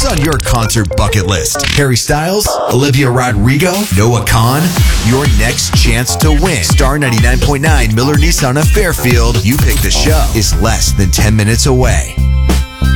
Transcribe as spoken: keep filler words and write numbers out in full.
Who's on your concert bucket list? Harry Styles? Olivia Rodrigo? Noah Kahan? Your next chance to win. Star ninety-nine point nine Miller Nissan of Fairfield. You pick the show. Is less than ten minutes away.